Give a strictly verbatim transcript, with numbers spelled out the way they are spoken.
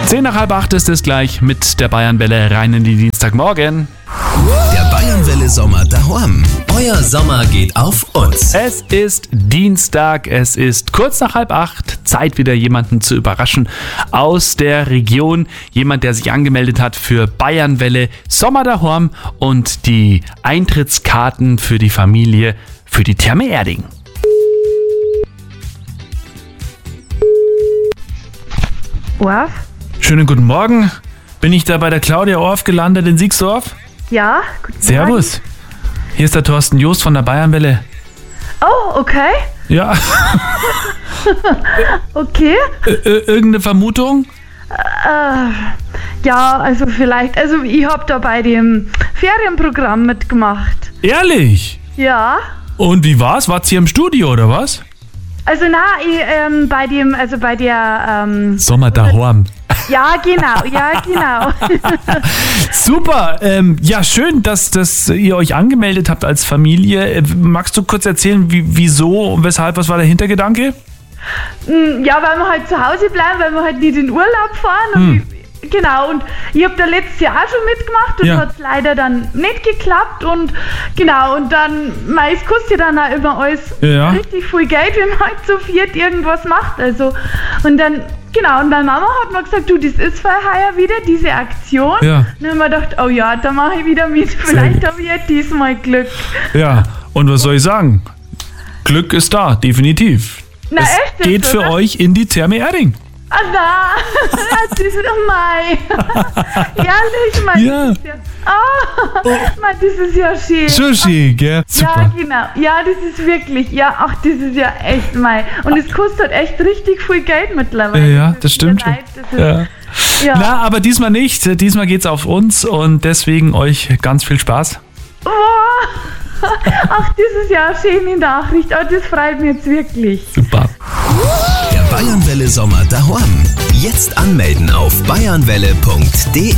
Zehn nach halb acht ist es gleich mit der Bayernwelle rein in die Dienstagmorgen. Der Bayernwelle Sommer daheim. Euer Sommer geht auf uns. Es ist Dienstag, es ist kurz nach halb acht. Zeit, wieder jemanden zu überraschen aus der Region. Jemand, der sich angemeldet hat für Bayernwelle Sommer daheim und die Eintrittskarten für die Familie für die Therme Erding. Orf? Schönen guten Morgen. Bin ich da bei der Claudia Orf gelandet in Siegsdorf? Ja, guten Servus. Hier ist der Thorsten Joost von der Bayernwelle. Oh, okay. Ja. Okay. Ir- irgendeine Vermutung? Äh, ja, also vielleicht, also ich habe da bei dem Ferienprogramm mitgemacht. Ehrlich? Ja. Und wie war's? Wart's hier im Studio oder was? Also na, ich, ähm, bei dem, also bei der, ähm, Sommer daheim. ja genau, ja genau. Super. Ähm, ja, schön, dass, dass ihr euch angemeldet habt als Familie. Äh, Magst du kurz erzählen, wie, wieso und weshalb? Was war der Hintergedanke? Mm, Ja, weil wir halt zu Hause bleiben, weil wir halt nicht in Urlaub fahren. Und Hm. ich, genau, und ich habe da letztes Jahr auch schon mitgemacht und Ja. hat es leider dann nicht geklappt. Und genau, und dann, mei, es kostet ja dann auch immer alles Ja. richtig viel Geld, wenn man halt zu viert irgendwas macht. Also, und dann, genau, und meine Mama hat mir gesagt, du, das ist für heuer wieder diese Aktion. Ja. Und dann haben wir gedacht, oh ja, da mache ich wieder mit. Vielleicht habe ich ja diesmal Glück. Ja, und was soll ich sagen? Glück ist da, definitiv. Na, es echt jetzt, geht für oder? euch in die Therme Erding. Ah, na, das ist doch mein. Ehrlich, mein. Ja. Das ist ja, oh, Mann, das ist ja schön. Schon schön, gell? Ja, Super. genau. Ja, das ist wirklich, ja, ach, das ist ja echt mein. Und es kostet echt richtig viel Geld mittlerweile. Ja, ja, ist das stimmt mir schon. leid, das Ja. ist, ja. Na, aber diesmal nicht. Diesmal geht's auf uns und deswegen euch ganz viel Spaß. Oh, ach, das ist ja eine schöne Nachricht. Oh, das freut mich jetzt wirklich. Super. Der Bayernwelle Sommer daheim. Jetzt anmelden auf bayernwelle punkt de.